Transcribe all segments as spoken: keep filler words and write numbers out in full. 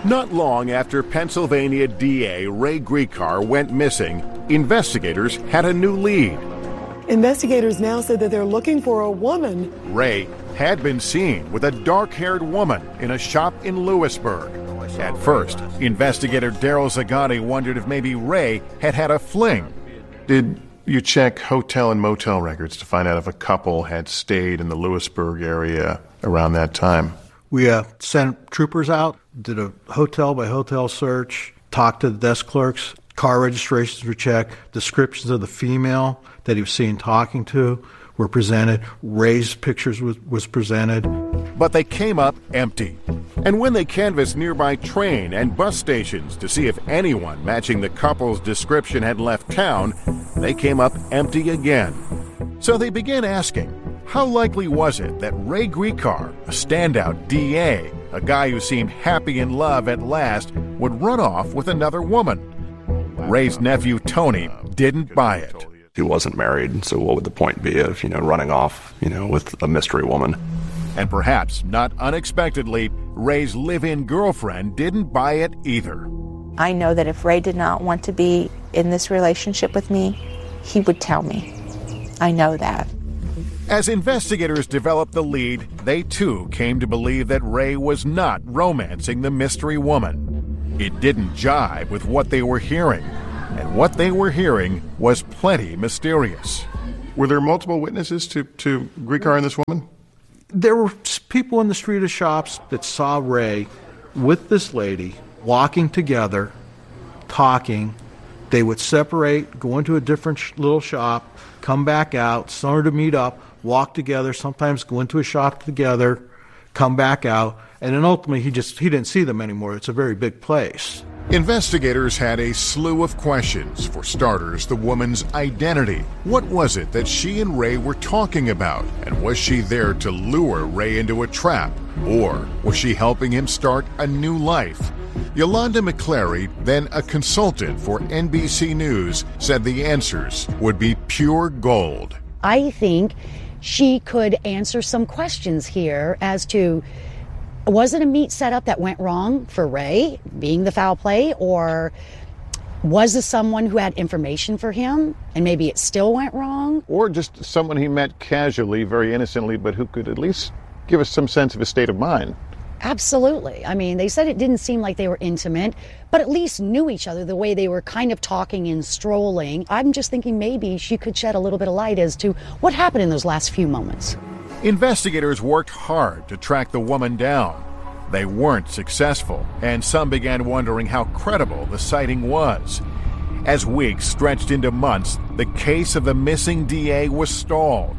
Not long after Pennsylvania D A Ray Gricar went missing, investigators had a new lead. Investigators now said that they're looking for a woman. Ray had been seen with a dark-haired woman in a shop in Lewisburg. At first, investigator Daryl Zagani wondered if maybe Ray had had a fling. Did you check hotel and motel records to find out if a couple had stayed in the Lewisburg area around that time? We uh, sent troopers out, did a hotel-by-hotel search, talked to the desk clerks, car registrations were checked, descriptions of the female that he was seen talking to were presented, Ray's pictures was, was presented. But they came up empty. And when they canvassed nearby train and bus stations to see if anyone matching the couple's description had left town, they came up empty again. So they began asking, how likely was it that Ray Gricar, a standout D A, a guy who seemed happy in love at last, would run off with another woman? Ray's nephew, Tony, didn't buy it. He wasn't married, so what would the point be of, you know, running off, you know, with a mystery woman? And perhaps, not unexpectedly, Ray's live-in girlfriend didn't buy it either. I know that if Ray did not want to be in this relationship with me, he would tell me. I know that. As investigators developed the lead, they too came to believe that Ray was not romancing the mystery woman. It didn't jive with what they were hearing, and what they were hearing was plenty mysterious. Were there multiple witnesses to, to Gricar and this woman? There were people in the street of shops that saw Ray with this lady walking together, talking. They would separate, go into a different sh- little shop, come back out, somewhere to meet up, walk together, sometimes go into a shop together, come back out, and then ultimately he just he didn't see them anymore. It's a very big place. Investigators had a slew of questions. For starters, the woman's identity. What was it that she and Ray were talking about? And was she there to lure Ray into a trap? Or was she helping him start a new life? Yolanda McClary, then a consultant for N B C News, said the answers would be pure gold. I think she could answer some questions here as to, was it a meet setup that went wrong for Ray, being the foul play, or was this someone who had information for him and maybe it still went wrong? Or just someone he met casually, very innocently, but who could at least give us some sense of his state of mind. Absolutely. I mean, they said it didn't seem like they were intimate, but at least knew each other the way they were kind of talking and strolling. I'm just thinking maybe she could shed a little bit of light as to what happened in those last few moments. Investigators worked hard to track the woman down. They weren't successful, and some began wondering how credible the sighting was. As weeks stretched into months, the case of the missing D A was stalled.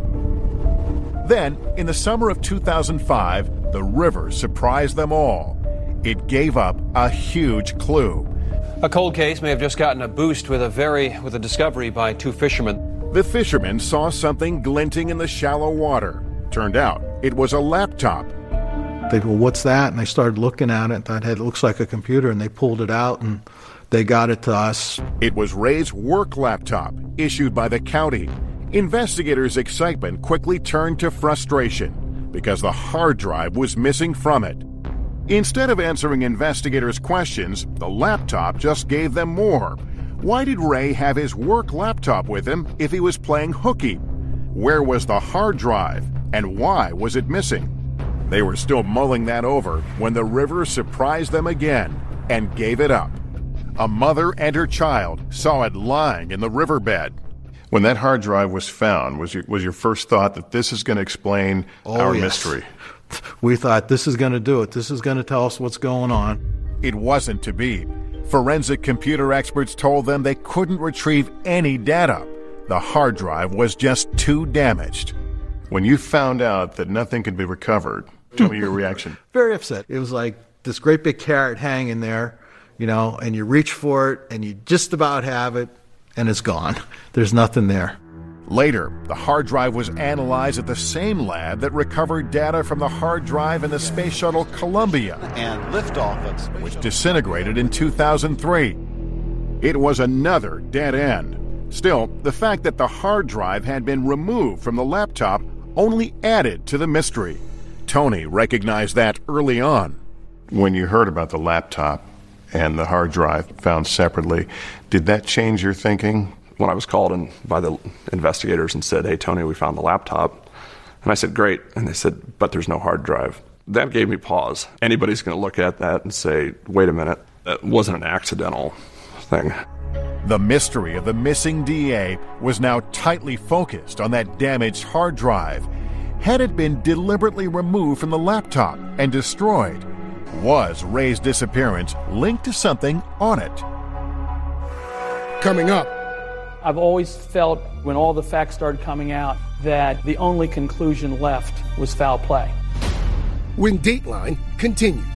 Then, in the summer of two thousand five, the river surprised them all. It gave up a huge clue. A cold case may have just gotten a boost with a very with a discovery by two fishermen. The fishermen saw something glinting in the shallow water. Turned out it was a laptop. They go, what's that? And they started looking at it and thought, hey, it looks like a computer, and they pulled it out and they got it to us. It was Ray's work laptop, issued by the county. Investigators' excitement quickly turned to frustration because the hard drive was missing from it. Instead of answering investigators' questions, the laptop just gave them more. Why did Ray have his work laptop with him if he was playing hooky? Where was the hard drive, and why was it missing? They were still mulling that over when the river surprised them again and gave it up. A mother and her child saw it lying in the riverbed. When that hard drive was found, was your, was your first thought that this is going to explain oh, our yes. mystery? We thought, this is going to do it. This is going to tell us what's going on. It wasn't to be. Forensic computer experts told them they couldn't retrieve any data. The hard drive was just too damaged. When you found out that nothing could be recovered, tell me your reaction. Very upset. It was like this great big carrot hanging there, you know, and you reach for it and you just about have it, and it's gone. There's nothing there. Later, the hard drive was analyzed at the same lab that recovered data from the hard drive in the space shuttle Columbia, and liftoff of space which disintegrated in two thousand three. It was another dead end. Still, the fact that the hard drive had been removed from the laptop only added to the mystery. Tony recognized that early on. When you heard about the laptop and the hard drive found separately, did that change your thinking? When I was called in by the investigators and said, hey, Tony, we found the laptop. And I said, great. And they said, but there's no hard drive. That gave me pause. Anybody's going to look at that and say, wait a minute, that wasn't an accidental thing. The mystery of the missing D A was now tightly focused on that damaged hard drive. Had it been deliberately removed from the laptop and destroyed? Was Ray's disappearance linked to something on it? Coming up. I've always felt, when all the facts started coming out, that the only conclusion left was foul play. When Dateline continues.